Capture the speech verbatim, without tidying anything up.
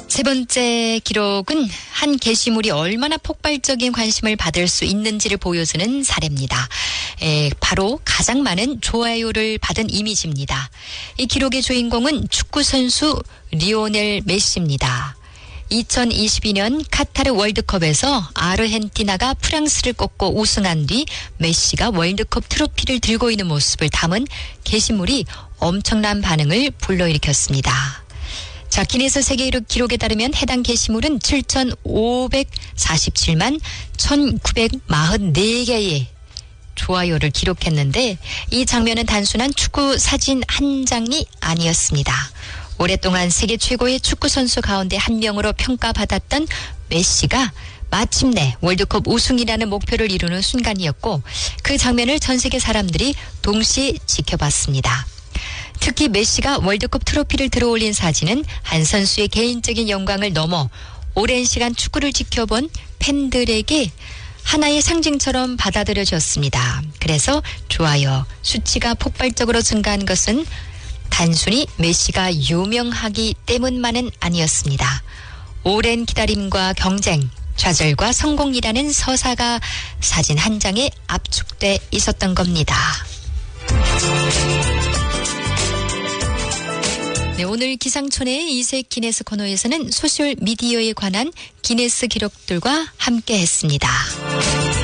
세 번째 기록은 한 게시물이 얼마나 폭발적인 관심을 받을 수 있는지를 보여주는 사례입니다. 에, 바로 가장 많은 좋아요를 받은 이미지입니다. 이 기록의 주인공은 축구 선수 리오넬 메시입니다. 이천이십이 년 카타르 월드컵에서 아르헨티나가 프랑스를 꺾고 우승한 뒤 메시가 월드컵 트로피를 들고 있는 모습을 담은 게시물이 엄청난 반응을 불러일으켰습니다. 자, 기네스 세계 기록에 따르면 해당 게시물은 칠천오백사십칠만 천구백사십사 개의 좋아요를 기록했는데 이 장면은 단순한 축구 사진 한 장이 아니었습니다. 오랫동안 세계 최고의 축구 선수 가운데 한 명으로 평가받았던 메시가 마침내 월드컵 우승이라는 목표를 이루는 순간이었고 그 장면을 전 세계 사람들이 동시에 지켜봤습니다. 특히 메시가 월드컵 트로피를 들어올린 사진은 한 선수의 개인적인 영광을 넘어 오랜 시간 축구를 지켜본 팬들에게 하나의 상징처럼 받아들여졌습니다. 그래서 좋아요 수치가 폭발적으로 증가한 것은 단순히 메시가 유명하기 때문만은 아니었습니다. 오랜 기다림과 경쟁, 좌절과 성공이라는 서사가 사진 한 장에 압축돼 있었던 겁니다. 네, 오늘 기상촌의 이색 기네스 코너에서는 소셜미디어에 관한 기네스 기록들과 함께 했습니다.